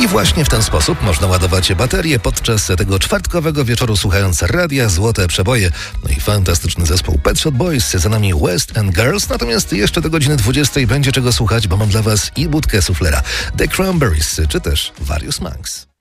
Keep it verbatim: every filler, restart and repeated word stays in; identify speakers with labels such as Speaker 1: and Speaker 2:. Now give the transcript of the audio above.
Speaker 1: I właśnie w ten sposób można ładować baterie podczas tego czwartkowego wieczoru, słuchając radia Złote Przeboje. No i fantastyczny zespół Pet Shop Boys, za nami West End Girls. Natomiast jeszcze do godziny dwudziestej będzie czego słuchać, bo mam dla was i budkę suflera The Cranberries, czy też Various Monks.